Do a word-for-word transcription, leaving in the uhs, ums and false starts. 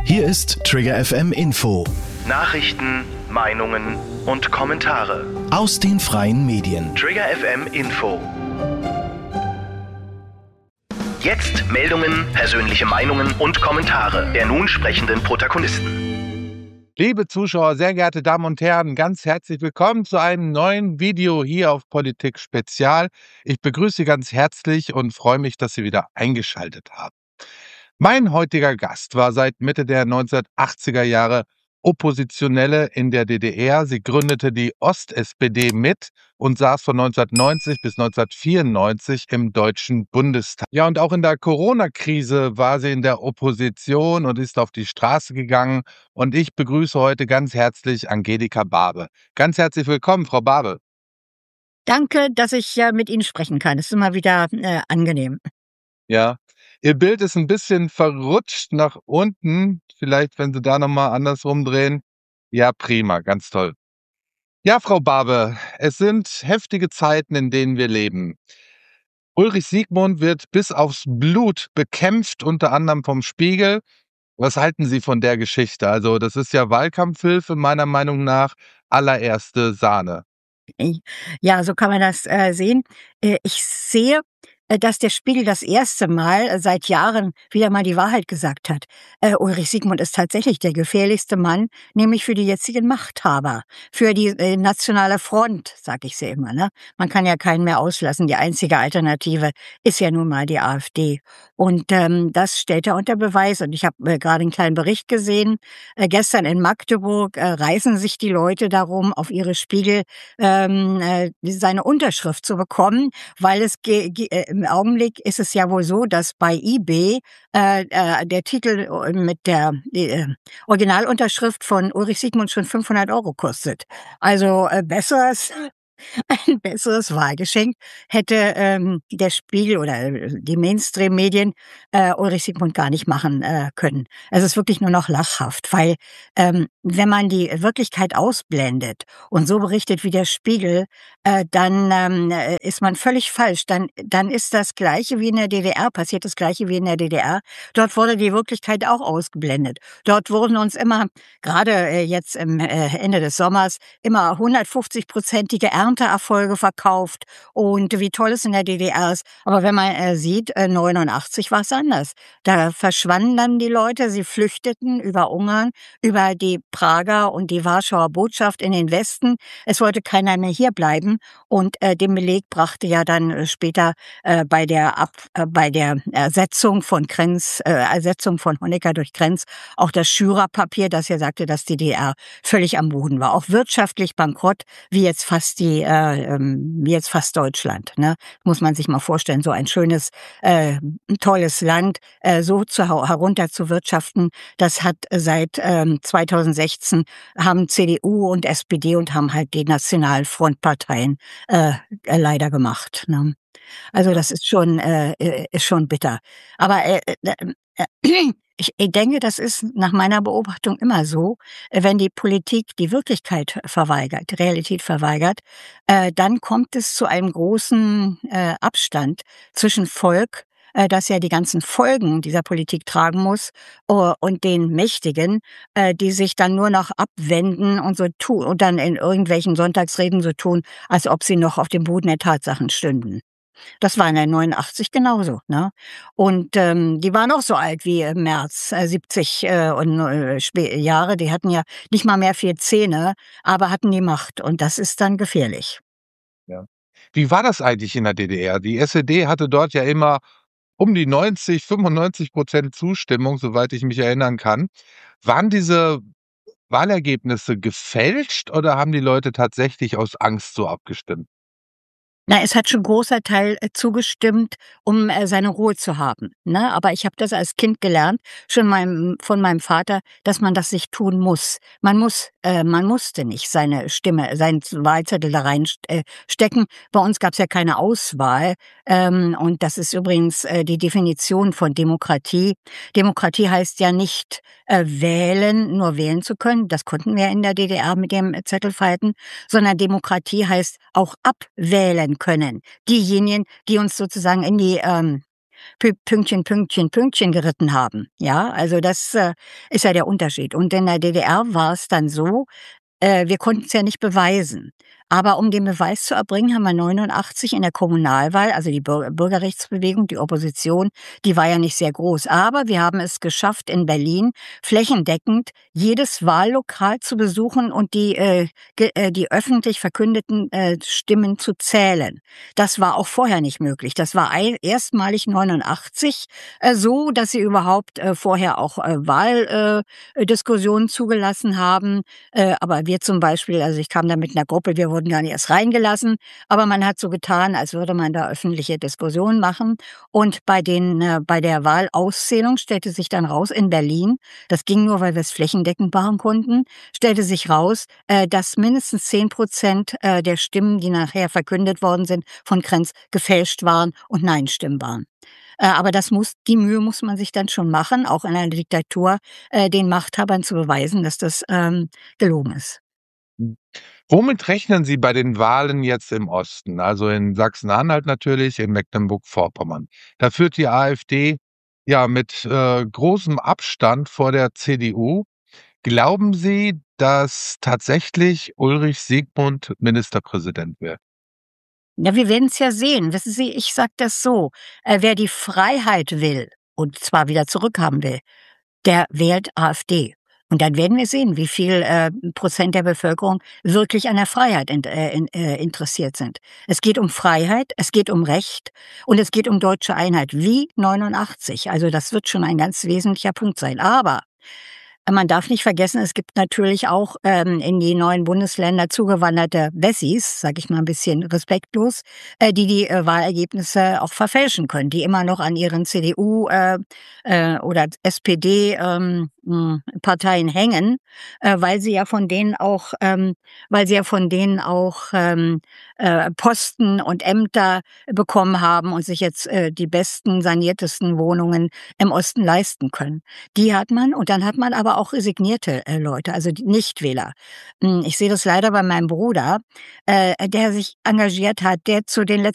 Hier ist Trigger F M Info. Nachrichten, Meinungen und Kommentare aus den freien Medien. Trigger F M Info. Jetzt Meldungen, persönliche Meinungen und Kommentare der nun sprechenden Protagonisten. Liebe Zuschauer, sehr geehrte Damen und Herren, ganz herzlich willkommen zu einem neuen Video hier auf Politik Spezial. Ich begrüße Sie ganz herzlich und freue mich, dass Sie wieder eingeschaltet haben. Mein heutiger Gast war seit Mitte der neunzehnhundertachtziger Jahre Oppositionelle in der D D R. Sie gründete die Ost-S P D mit und saß von neunzehnhundertneunzig bis neunzehnhundertvierundneunzig im Deutschen Bundestag. Ja, und auch in der Corona-Krise war sie in der Opposition und ist auf die Straße gegangen. Und ich begrüße heute ganz herzlich Angelika Barbe. Ganz herzlich willkommen, Frau Barbe. Danke, dass ich äh, mit Ihnen sprechen kann. Es ist immer wieder äh, angenehm. Ja, Ihr Bild ist ein bisschen verrutscht nach unten. Vielleicht, wenn Sie da nochmal andersrum drehen. Ja, prima, ganz toll. Ja, Frau Barbe, es sind heftige Zeiten, in denen wir leben. Ulrich Siegmund wird bis aufs Blut bekämpft, unter anderem vom Spiegel. Was halten Sie von der Geschichte? Also, das ist ja Wahlkampfhilfe, meiner Meinung nach, allererste Sahne. Ja, so kann man das äh, sehen. Äh, ich sehe, äh, dass der Spiegel das erste Mal äh, seit Jahren wieder mal die Wahrheit gesagt hat. Äh, Ulrich Siegmund ist tatsächlich der gefährlichste Mann, nämlich für die jetzigen Machthaber, für die äh, nationale Front, sag ich sie immer. Ne? Man kann ja keinen mehr auslassen. Die einzige Alternative ist ja nun mal die AfD. Und ähm, das stellt er unter Beweis. Und ich habe äh, gerade einen kleinen Bericht gesehen. Äh, gestern in Magdeburg äh, reißen sich die Leute darum, auf ihre Spiegel ähm, äh, seine Unterschrift zu bekommen, weil es ge ge äh, im Augenblick ist es ja wohl so, dass bei eBay äh, äh, der Titel äh, mit der äh, Originalunterschrift von Ulrich Siegmund schon fünfhundert Euro kostet. Also äh, besseres ein besseres Wahlgeschenk hätte ähm, der Spiegel oder äh, die Mainstream-Medien äh, Ulrich Siegmund gar nicht machen äh, können. Es ist wirklich nur noch lachhaft, weil ähm, wenn man die Wirklichkeit ausblendet und so berichtet wie der Spiegel, äh, dann ähm, äh, ist man völlig falsch. Dann, dann ist das Gleiche wie in der D D R, passiert das Gleiche wie in der D D R. Dort wurde die Wirklichkeit auch ausgeblendet. Dort wurden uns immer, gerade äh, jetzt im äh, Ende des Sommers, immer hundertfünfzig-prozentige Ernteerfolge verkauft und wie toll es in der D D R ist. Aber wenn man äh, sieht, äh, neunundachtzig war es anders. Da verschwanden dann die Leute, sie flüchteten über Ungarn, über die Prager und die Warschauer Botschaft in den Westen. Es wollte keiner mehr hier bleiben und äh, den Beleg brachte ja dann äh, später äh, bei der Ab äh, bei der Ersetzung von Krenz, äh, Ersetzung von Honecker durch Krenz auch das Schürer-Papier, das ja sagte, dass die D D R völlig am Boden war, auch wirtschaftlich bankrott, wie jetzt fast die äh, ähm, wie jetzt fast Deutschland. Ne? Muss man sich mal vorstellen, so ein schönes, äh, tolles Land äh, so zu, herunter zu wirtschaften. Das hat seit ähm, zweitausendsechzehn haben C D U und S P D und haben halt die nationalen Frontparteien äh, leider gemacht. Ne? Also das ist schon äh, äh, ist schon bitter. Aber äh, äh, äh, ich, ich denke, das ist nach meiner Beobachtung immer so, äh, wenn die Politik die Wirklichkeit verweigert, die Realität verweigert, äh, dann kommt es zu einem großen äh, Abstand zwischen Volk, äh, das ja die ganzen Folgen dieser Politik tragen muss, uh, und den Mächtigen, äh, die sich dann nur noch abwenden und so tun und dann in irgendwelchen Sonntagsreden so tun, als ob sie noch auf dem Boden der Tatsachen stünden. Das war in der neunundachtzig genauso, ne? Und ähm, die waren auch so alt wie im März, äh, siebzig äh, und äh, spä- Jahre. Die hatten ja nicht mal mehr vier Zähne, aber hatten die Macht. Und das ist dann gefährlich. Ja. Wie war das eigentlich in der D D R? Die S E D hatte dort ja immer um die neunzig, fünfundneunzig Prozent Zustimmung, soweit ich mich erinnern kann. Waren diese Wahlergebnisse gefälscht oder haben die Leute tatsächlich aus Angst so abgestimmt? Na, es hat schon 'n großer Teil äh, zugestimmt, um äh, seine Ruhe zu haben, ne? Aber ich habe das als Kind gelernt, schon meinem von meinem Vater, dass man das nicht tun muss. Man muss äh, man musste nicht seine Stimme, seinen Z Wahlzettel da rein st äh, stecken. Bei uns gab's ja keine Auswahl, ähm, und das ist übrigens äh, die Definition von Demokratie. Demokratie heißt ja nicht, äh, wählen, nur wählen zu können. Das konnten wir in der D D R mit dem äh, Zettelfalten, sondern Demokratie heißt auch abwählen können. Diejenigen, die uns sozusagen in die ähm, Pü Pünktchen, Pünktchen, Pünktchen geritten haben. Ja, also das äh, ist ja der Unterschied. Und in der D D R war es dann so, äh, wir konnten es ja nicht beweisen. Aber um den Beweis zu erbringen, haben wir neunundachtzig in der Kommunalwahl, also die Bür Bürgerrechtsbewegung, die Opposition, die war ja nicht sehr groß. Aber wir haben es geschafft, in Berlin flächendeckend jedes Wahllokal zu besuchen und die, äh, ge äh, die öffentlich verkündeten äh, Stimmen zu zählen. Das war auch vorher nicht möglich. Das war ei erstmalig neunundachtzig äh, so, dass sie überhaupt äh, vorher auch äh, Wahldiskussionen äh, Diskussionen zugelassen haben. Äh, aber wir zum Beispiel, also ich kam da mit einer Gruppe, wir wurden gar nicht erst reingelassen, aber man hat so getan, als würde man da öffentliche Diskussionen machen. Und bei den, äh, bei der Wahlauszählung stellte sich dann raus in Berlin, das ging nur, weil wir es flächendeckend machen konnten, stellte sich raus, äh, dass mindestens zehn Prozent äh, der Stimmen, die nachher verkündet worden sind, von Krenz gefälscht waren und Nein-Stimmen waren. Äh, aber das muss die Mühe muss man sich dann schon machen, auch in einer Diktatur, äh, den Machthabern zu beweisen, dass das, ähm, gelogen ist. Hm. Womit rechnen Sie bei den Wahlen jetzt im Osten? Also in Sachsen-Anhalt natürlich, in Mecklenburg-Vorpommern. Da führt die AfD ja mit äh, großem Abstand vor der C D U. Glauben Sie, dass tatsächlich Ulrich Siegmund Ministerpräsident wird? Ja, wir werden's ja sehen. Wissen Sie, ich sage das so, äh, wer die Freiheit will und zwar wieder zurückhaben will, der wählt AfD. Und dann werden wir sehen, wie viel äh, Prozent der Bevölkerung wirklich an der Freiheit int äh, in äh, interessiert sind. Es geht um Freiheit, es geht um Recht und es geht um deutsche Einheit, wie neunundachtzig. Also das wird schon ein ganz wesentlicher Punkt sein. Aber man darf nicht vergessen, es gibt natürlich auch ähm, in die neuen Bundesländer zugewanderte Wessis, sage ich mal ein bisschen respektlos, äh, die die äh, Wahlergebnisse auch verfälschen können, die immer noch an ihren C D U äh, äh, oder S P D ähm, mh, Parteien hängen, äh, weil sie ja von denen auch, ähm, weil sie ja von denen auch ähm, äh, Posten und Ämter bekommen haben und sich jetzt äh, die besten, saniertesten Wohnungen im Osten leisten können. Die hat man und dann hat man aber auch resignierte äh, Leute, also die Nichtwähler. Hm, ich sehe das leider bei meinem Bruder, äh, der sich engagiert hat, der zu den